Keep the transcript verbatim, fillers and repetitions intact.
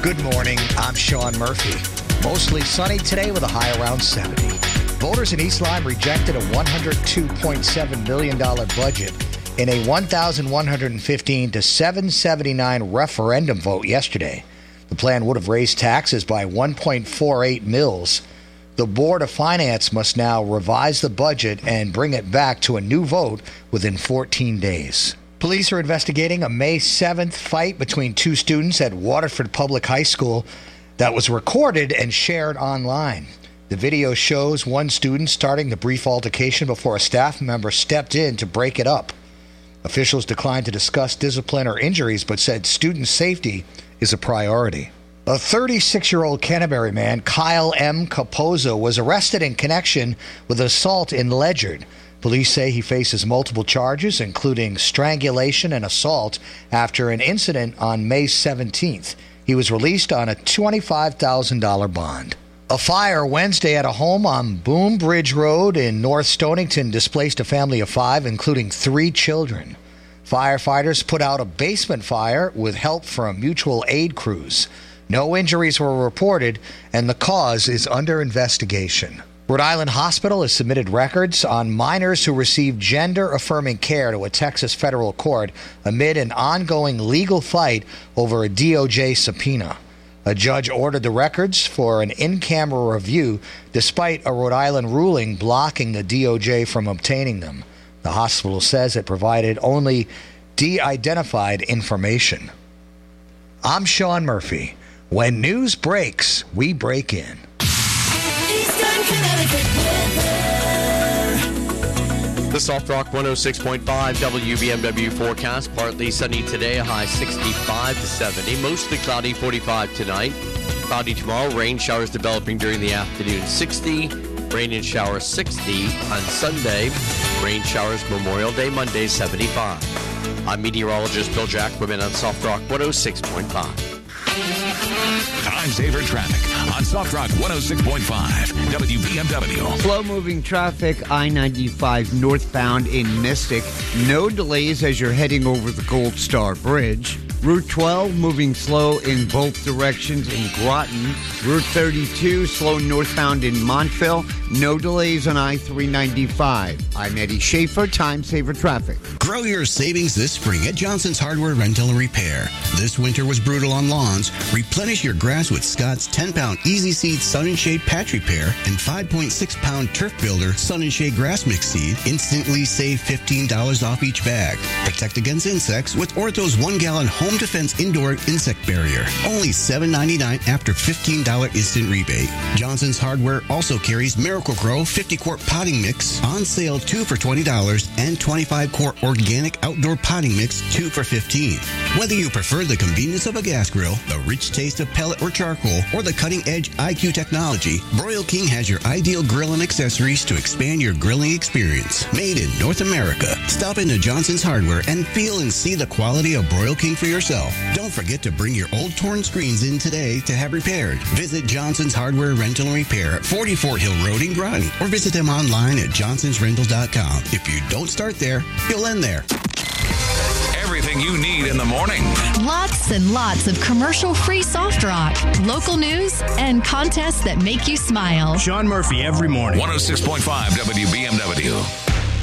Good morning. I'm Sean Murphy. Mostly sunny today with a high around seventy. Voters in East Lyme rejected a one hundred two point seven million dollars budget in a one thousand one hundred fifteen to seven seventy-nine referendum vote yesterday. The plan would have raised taxes by one point four eight mils. The Board of Finance must now revise the budget and bring it back to a new vote within fourteen days. Police are investigating a May seventh fight between two students at Waterford Public High School that was recorded and shared online. The video shows one student starting the brief altercation before a staff member stepped in to break it up. Officials declined to discuss discipline or injuries, but said student safety is a priority. A thirty-six-year-old Canterbury man, Kyle M. Capozzo, was arrested in connection with assault in Ledyard. Police say he faces multiple charges, including strangulation and assault, after an incident on May seventeenth. He was released on a twenty-five thousand dollars bond. A fire Wednesday at a home on Boom Bridge Road in North Stonington displaced a family of five, including three children. Firefighters put out a basement fire with help from mutual aid crews. No injuries were reported, and the cause is under investigation. Rhode Island Hospital has submitted records on minors who received gender-affirming care to a Texas federal court amid an ongoing legal fight over a D O J subpoena. A judge ordered the records for an in-camera review, despite a Rhode Island ruling blocking the D O J from obtaining them. The hospital says it provided only de-identified information. I'm Sean Murphy. When news breaks, we break in. The Soft Rock one oh six point five W B M W forecast. Partly sunny today, a high sixty-five to seventy. Mostly cloudy, forty-five tonight. Cloudy tomorrow, rain showers developing during the afternoon, sixty. Rain and showers, sixty. On Sunday, rain showers Memorial Day, Monday, seventy-five. I'm meteorologist Bill Jackman on Soft Rock one oh six point five. Time saver traffic on Soft Rock one oh six point five W B M W. Slow-moving traffic, I ninety-five northbound in Mystic. No delays as you're heading over the Gold Star Bridge. Route twelve moving slow in both directions in Groton. Route thirty-two slow northbound in Montville. No delays on I three ninety-five. I'm Eddie Schaefer, Time Saver Traffic. Grow your savings this spring at Johnson's Hardware Rental and Repair. This winter was brutal on lawns. Replenish your grass with Scott's ten-pound Easy Seed Sun and Shade Patch Repair and five point six pound Turf Builder Sun and Shade Grass Mix Seed. Instantly save fifteen dollars off each bag. Protect against insects with Ortho's one gallon Home Defense Indoor Insect Barrier. Only seven ninety-nine after fifteen dollars instant rebate. Johnson's Hardware also carries Miracle Grow fifty quart potting mix on sale two for twenty dollars and twenty-five quart organic outdoor potting mix two for fifteen dollars. Whether you prefer the convenience of a gas grill, the rich taste of pellet or charcoal, or the cutting-edge I Q technology, Broil King has your ideal grill and accessories to expand your grilling experience. Made in North America. Stop into Johnson's Hardware and feel and see the quality of Broil King for yourself. Don't forget to bring your old torn screens in today to have repaired. Visit Johnson's Hardware Rental and Repair at forty-four Hill Road in Groton, or visit them online at johnsons rental dot com. If you don't start there, you'll end there. Everything you need in the morning. Lots and lots of commercial-free Soft Rock, local news, and contests that make you smile. Sean Murphy every morning. one oh six point five W B M W.